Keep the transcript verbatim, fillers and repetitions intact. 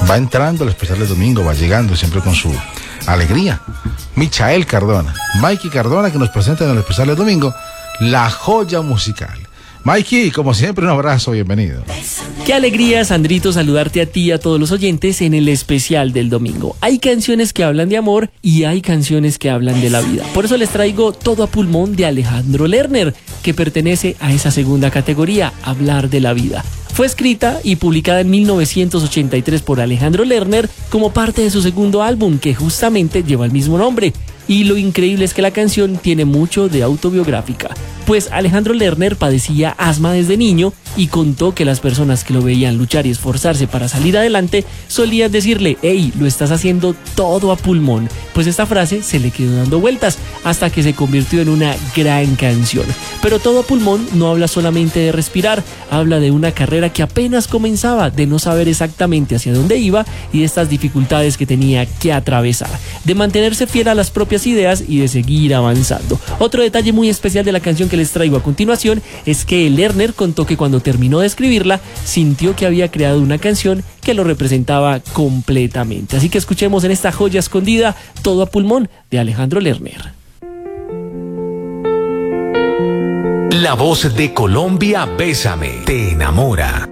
Va entrando el especial de domingo, va llegando siempre con su alegría. Michael Cardona, Mikey Cardona, que nos presenta en el especial de domingo la joya musical. Mikey, como siempre, un abrazo, bienvenido. Qué alegría, Sandrito, saludarte a ti y a todos los oyentes en el especial del domingo. Hay canciones que hablan de amor y hay canciones que hablan de la vida. Por eso les traigo Todo a pulmón de Alejandro Lerner, que pertenece a esa segunda categoría, hablar de la vida. Fue escrita y publicada en mil novecientos ochenta y tres por Alejandro Lerner como parte de su segundo álbum, que justamente lleva el mismo nombre. Y lo increíble es que la canción tiene mucho de autobiográfica, pues Alejandro Lerner padecía asma desde niño y contó que las personas que lo veían luchar y esforzarse para salir adelante solían decirle: hey, lo estás haciendo todo a pulmón. Pues esta frase se le quedó dando vueltas hasta que se convirtió en una gran canción. Pero Todo a pulmón no habla solamente de respirar, habla de una carrera que apenas comenzaba, de no saber exactamente hacia dónde iba y de estas dificultades que tenía que atravesar, de mantenerse fiel a las propias ideas y de seguir avanzando. Otro detalle muy especial de la canción que les traigo a continuación es que Lerner contó que cuando terminó de escribirla sintió que había creado una canción que lo representaba completamente. Así que escuchemos en esta joya escondida Todo a pulmón de Alejandro Lerner. La voz de Colombia, Bésame, te enamora.